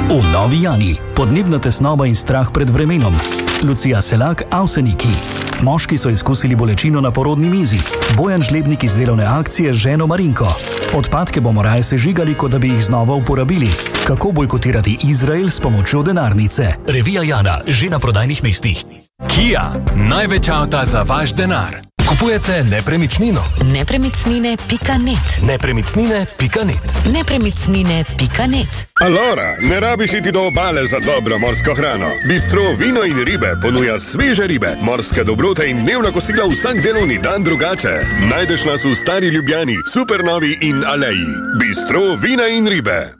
V Novi Jani podnebna tesnoba in strah pred vremenom. Lucija Selak, Avseniki. Moški so izkusili bolečino na porodni mizi. Bojan Žlebnik iz delovne akcije z ženo Marinko. Odpadke bomo raje sežigali, kot da bi jih znova uporabili. Kako bojkotirati Izrael s pomočjo denarnice? Revija Jana, že na prodajnih mestih. Kia, največ avta za vaš denar. Kupujete nepremičnino? Nepremičnine.net. Nepremičnine.net. Nepremičnine.net. Alora, ne rabiš iti do obale za dobro morsko hrano. Bistro Vino in ribe ponuja sveže ribe, morske dobrote in dnevna kosila vsak delovni dan drugače. Najdeš nas v Stari Ljubljani, Supernovi in Aleji. Bistro Vina in ribe.